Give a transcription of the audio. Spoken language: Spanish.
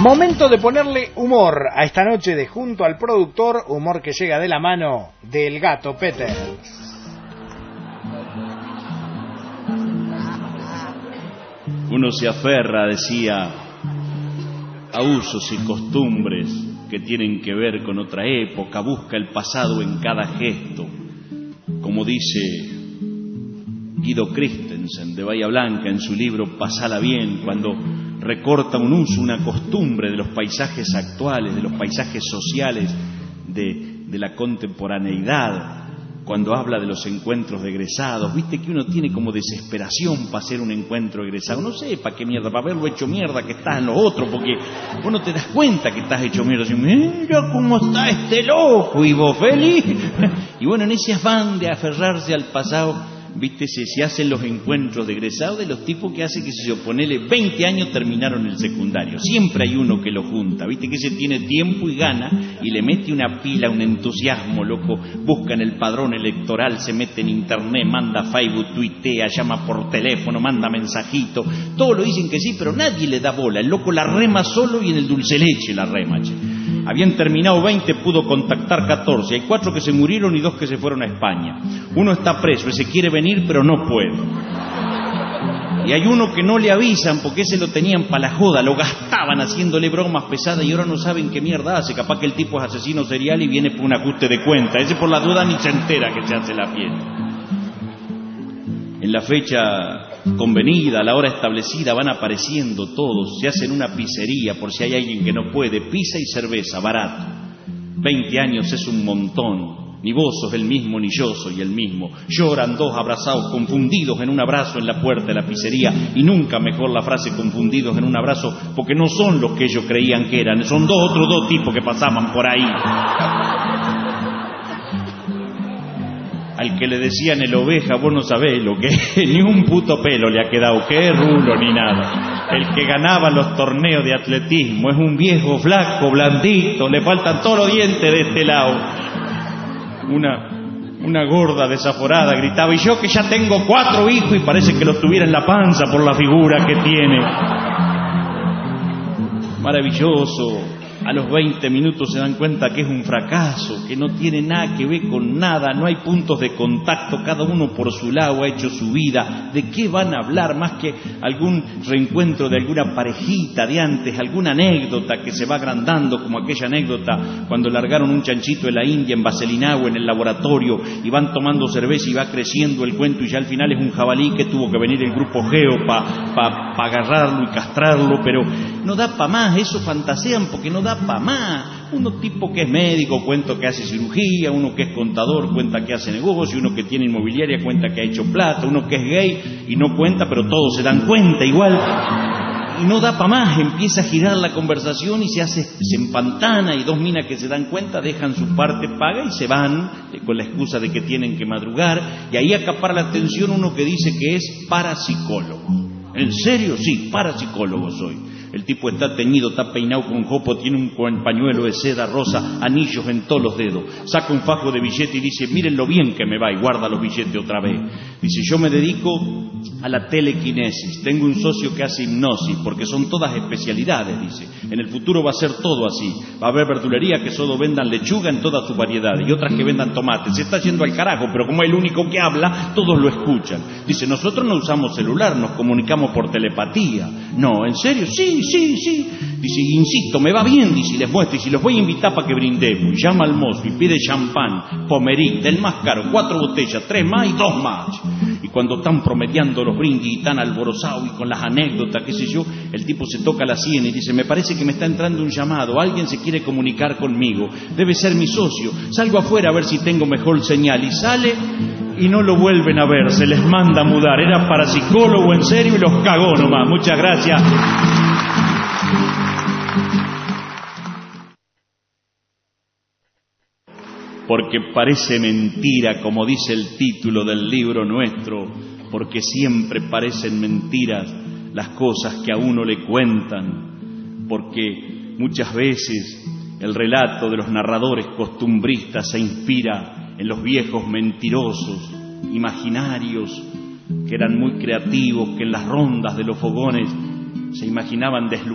Momento de ponerle humor a esta noche de Junto al Productor, humor que llega de la mano del Gato Peter. Uno se aferra, decía, a usos y costumbres que tienen que ver con otra época, busca el pasado en cada gesto, como dice Guido Christensen de Bahía Blanca en su libro Pasala Bien, cuando recorta un uso, una costumbre de los paisajes actuales, de los paisajes sociales de la contemporaneidad, cuando habla de los encuentros de egresados. Viste que uno tiene como desesperación para hacer un encuentro egresado, no sé para qué mierda, para verlo hecho mierda que estás en lo otro, porque vos no te das cuenta que estás hecho mierda, así, mira cómo está este loco, y vos feliz. Y bueno, en ese afán de aferrarse al pasado, viste, se hacen los encuentros de egresados de los tipos que hacen que se ponele 20 años terminaron el secundario. Siempre hay uno que lo junta, viste, que ese tiene tiempo y gana y le mete una pila, un entusiasmo, loco. Busca en el padrón electoral, se mete en internet, manda Facebook, tuitea, llama por teléfono, manda mensajito. Todos lo dicen que sí, pero nadie le da bola. El loco la rema solo y en el dulce leche la rema, che. Habían terminado 20, pudo contactar 14. Hay 4 que se murieron y 2 que se fueron a España. Uno está preso, ese quiere venir pero no puede. Y hay uno que no le avisan porque ese lo tenían para la joda, lo gastaban haciéndole bromas pesadas y ahora no saben qué mierda hace. Capaz que el tipo es asesino serial y viene por un ajuste de cuenta. Ese por la duda ni se entera que se hace la fiesta. En la fecha convenida, a la hora establecida, van apareciendo todos, se hacen una pizzería por si hay alguien que no puede, pizza y cerveza, barato. 20 años es un montón, ni vos sos el mismo ni yo soy el mismo. Lloran 2 abrazados, confundidos en un abrazo en la puerta de la pizzería, y nunca mejor la frase confundidos en un abrazo, porque no son los que ellos creían que eran, son otros dos tipos que pasaban por ahí. Al que le decían el oveja, vos no sabés lo que es, ni un puto pelo le ha quedado, que es rulo ni nada. El que ganaba los torneos de atletismo es un viejo flaco, blandito, le faltan todos los dientes de este lado. Una gorda desaforada gritaba, y yo que ya tengo 4 hijos y parece que los tuviera en la panza por la figura que tiene. Maravilloso. A los 20 minutos se dan cuenta que es un fracaso, que no tiene nada que ver con nada, no hay puntos de contacto, cada uno por su lado ha hecho su vida. ¿De qué van a hablar más que algún reencuentro de alguna parejita de antes, alguna anécdota que se va agrandando, como aquella anécdota cuando largaron un chanchito de la India en Vaselinagua en el laboratorio y van tomando cerveza y va creciendo el cuento y ya al final es un jabalí que tuvo que venir el grupo Geo para agarrarlo y castrarlo, pero no da para más, eso fantasean porque no da para más. Uno tipo que es médico cuenta que hace cirugía, uno que es contador cuenta que hace negocio, uno que tiene inmobiliaria cuenta que ha hecho plata, uno que es gay y no cuenta, pero todos se dan cuenta igual. Y no da para más, empieza a girar la conversación y se empantana, y 2 minas que se dan cuenta dejan su parte paga y se van con la excusa de que tienen que madrugar, y ahí acapara la atención uno que dice que es parapsicólogo. ¿En serio? Sí, parapsicólogo soy. El tipo está teñido, está peinado con jopo, tiene un pañuelo de seda rosa, anillos en todos los dedos. Saca un fajo de billete y dice, miren lo bien que me va, y guarda los billetes otra vez. Dice, yo me dedico a la telequinesis, tengo un socio que hace hipnosis, porque son todas especialidades, dice. En el futuro va a ser todo así. Va a haber verdulería que solo vendan lechuga en todas sus variedades y otras que vendan tomates. Se está yendo al carajo, pero como es el único que habla, todos lo escuchan. Dice, nosotros no usamos celular, nos comunicamos por telepatía. No, ¿en serio? Sí. Dice, insisto, me va bien, dice, y les muestro, y si los voy a invitar para que brindemos. Y llama al mozo y pide champán, pomerín, del más caro, 4 botellas, 3 más y 2 más. Y cuando están promediando los brindis y están alborozados y con las anécdotas, qué sé yo, el tipo se toca la sien y dice, me parece que me está entrando un llamado, alguien se quiere comunicar conmigo, debe ser mi socio, salgo afuera a ver si tengo mejor señal. Y sale y no lo vuelven a ver, se les manda a mudar. Era parapsicólogo en serio y los cagó nomás. Muchas gracias. Porque parece mentira, como dice el título del libro nuestro, porque siempre parecen mentiras las cosas que a uno le cuentan, porque muchas veces el relato de los narradores costumbristas se inspira en los viejos mentirosos, imaginarios, que eran muy creativos, que en las rondas de los fogones se imaginaban deslumbrantes